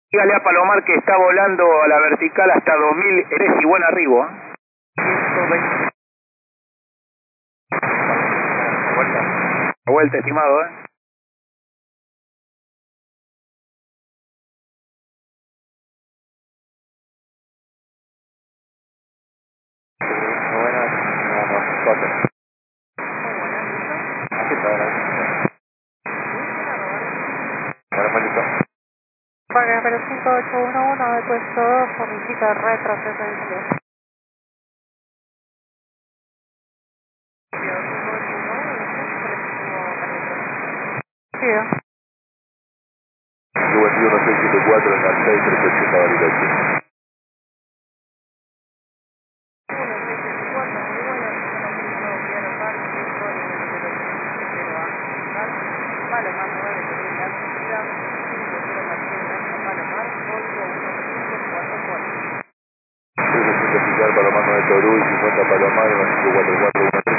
Dígale a Palomar que está volando a la vertical hasta 2000, eres y buen arribo. 120. Vuelta, estimado, Buenas, aquí está, bueno, maldito. Para el 5811 de puesto 2, solicita retroceso de inglés. Sí, Yo 21674 en la 6380 validación. Palomar 9, seguridad, seguridad, 50 Martín, Granja Palomar, código 1544. 350 Palomar 9 Torú y 50 Palomar 1544